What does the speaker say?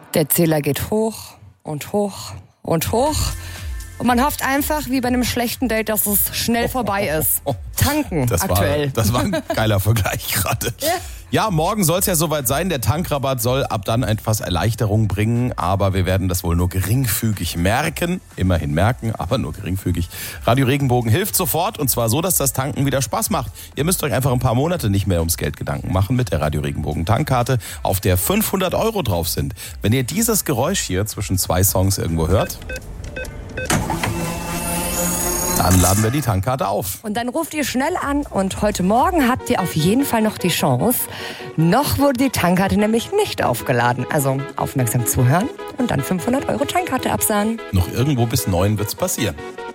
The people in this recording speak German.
Der Zähler geht hoch und hoch und hoch. Und man hofft einfach, wie bei einem schlechten Date, dass es schnell vorbei ist. Tanken aktuell. Das war ein geiler Vergleich gerade. Ja, morgen soll es ja soweit sein. Der Tankrabatt soll ab dann etwas Erleichterung bringen. Aber wir werden das wohl nur geringfügig merken. Immerhin merken, aber nur geringfügig. Radio Regenbogen hilft sofort. Und zwar so, dass das Tanken wieder Spaß macht. Ihr müsst euch einfach ein paar Monate nicht mehr ums Geld Gedanken machen mit der Radio Regenbogen Tankkarte, auf der 500 € drauf sind. Wenn ihr dieses Geräusch hier zwischen zwei Songs irgendwo hört, dann laden wir die Tankkarte auf. Und dann ruft ihr schnell an und heute Morgen habt ihr auf jeden Fall noch die Chance. Noch wurde die Tankkarte nämlich nicht aufgeladen. Also aufmerksam zuhören und dann 500 € Tankkarte absahen. Noch irgendwo bis 9 wird's passieren.